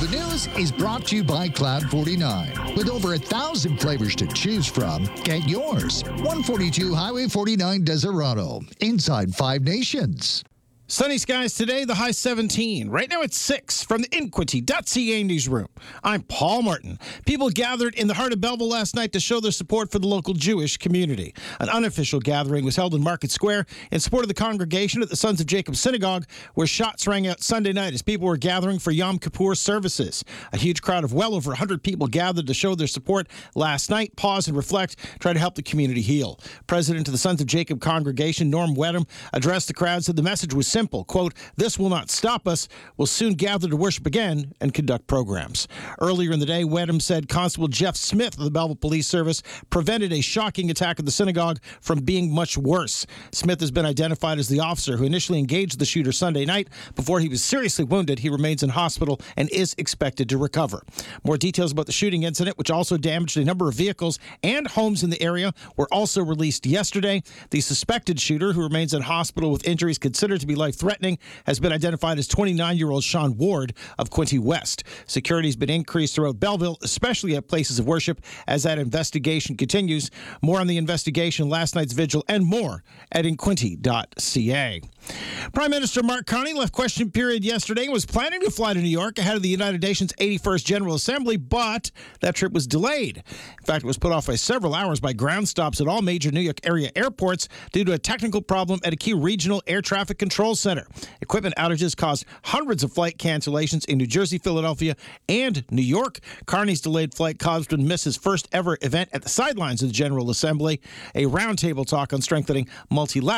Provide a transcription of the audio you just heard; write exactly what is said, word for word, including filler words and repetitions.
The news is brought to you by Cloud forty-nine. With over a thousand flavors to choose from, get yours. one forty-two Highway forty-nine, Desirado, inside Five Nations. Sunny skies today, the high seventeen. Right now it's six from the Inquity dot C A newsroom. I'm Paul Martin. People gathered in the heart of Belleville last night to show their support for the local Jewish community. An unofficial gathering was held in Market Square in support of the congregation at the Sons of Jacob Synagogue, where shots rang out Sunday night as people were gathering for Yom Kippur services. A huge crowd of well over one hundred people gathered to show their support last night, pause and reflect, try to help the community heal. President of the Sons of Jacob congregation, Norm Wedham, addressed the crowd, said the message was simple. Quote, "This will not stop us. We'll soon gather to worship again and conduct programs." Earlier in the day, Wedham said Constable Jeff Smith of the Belleville Police Service prevented a shocking attack at the synagogue from being much worse. Smith has been identified as the officer who initially engaged the shooter Sunday night. Before he was seriously wounded, he remains in hospital and is expected to recover. More details about the shooting incident, which also damaged a number of vehicles and homes in the area, were also released yesterday. The suspected shooter, who remains in hospital with injuries considered to be life-threatening, has been identified as twenty-nine-year-old Sean Ward of Quinte West. Security has been increased throughout Belleville, especially at places of worship, as that investigation continues. More on the investigation, last night's vigil, and more at inquity dot C A. Prime Minister Mark Carney left question period yesterday and was planning to fly to New York ahead of the United Nations eighty-first General Assembly, but that trip was delayed. In fact, it was put off by several hours by ground stops at all major New York area airports due to a technical problem at a key regional air traffic control center. Equipment outages caused hundreds of flight cancellations in New Jersey, Philadelphia, and New York. Carney's delayed flight caused him to miss his first ever event at the sidelines of the General Assembly, a roundtable talk on strengthening multilateral